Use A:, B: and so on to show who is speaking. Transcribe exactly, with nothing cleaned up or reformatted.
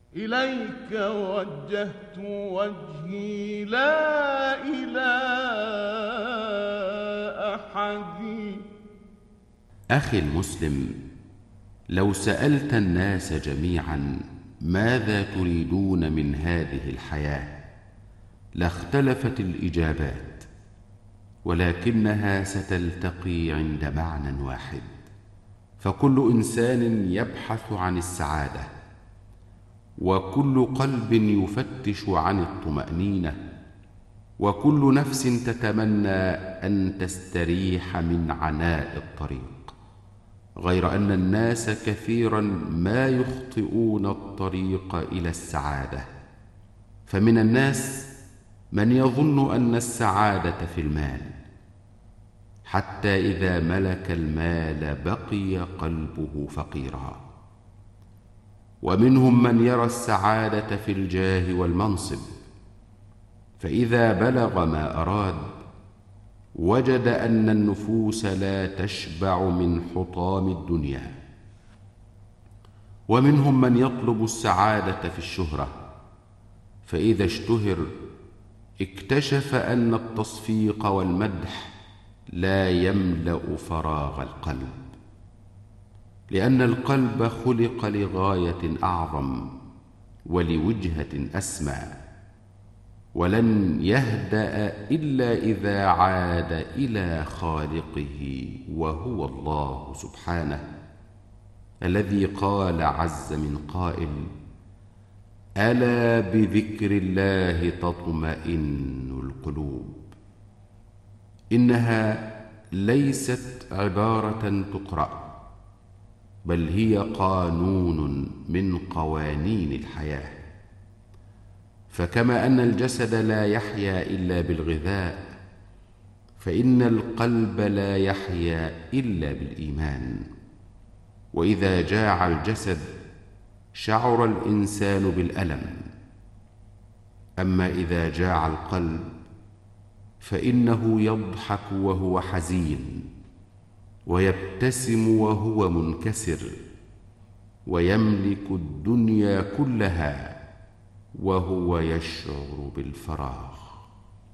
A: إليك وجهت وجهي لا إلى أحد.
B: أخي المسلم، لو سألت الناس جميعا ماذا تريدون من هذه الحياة لاختلفت الإجابات، ولكنها ستلتقي عند معنى واحد. فكل إنسان يبحث عن السعادة، وكل قلب يفتش عن الطمأنينة، وكل نفس تتمنى أن تستريح من عناء الطريق، غير أن الناس كثيرا ما يخطئون الطريق إلى السعادة. فمن الناس من يظن أن السعادة في المال، حتى إذا ملك المال بقي قلبه فقيرا. ومنهم من يرى السعادة في الجاه والمنصب، فإذا بلغ ما أراد وجد أن النفوس لا تشبع من حطام الدنيا. ومنهم من يطلب السعادة في الشهرة، فإذا اشتهر اكتشف أن التصفيق والمدح لا يملأ فراغ القلب، لأن القلب خلق لغاية أعظم ولوجهة أسمى، ولن يهدأ إلا إذا عاد إلى خالقه، وهو الله سبحانه، الذي قال عز من قائل: ألا بذكر الله تطمئن القلوب. إنها ليست عبارة تقرأ، بل هي قانون من قوانين الحياة. فكما أن الجسد لا يحيا إلا بالغذاء، فإن القلب لا يحيا إلا بالإيمان. وإذا جاع الجسد شعر الإنسان بالألم، أما إذا جاع القلب فإنه يضحك وهو حزين، ويبتسم وهو منكسر، ويملك الدنيا كلها وهو يشعر بالفراغ.